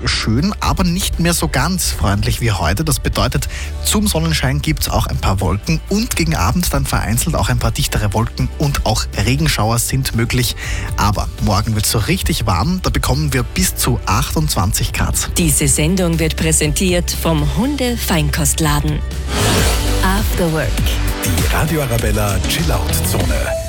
schön, aber nicht mehr so ganz freundlich wie heute. Das bedeutet, zum Sonnenschein gibt es auch ein paar Wolken und gegen Abend dann vereinzelt auch ein paar dichtere Wolken und auch Regenschauer sind möglich. Aber morgen wird es so richtig warm, da bekommen wir bis zu 28 Grad. Diese Sendung wird präsentiert vom Hunde-Feinkostladen. After Work. Die Radio Arabella Chill-Out-Zone.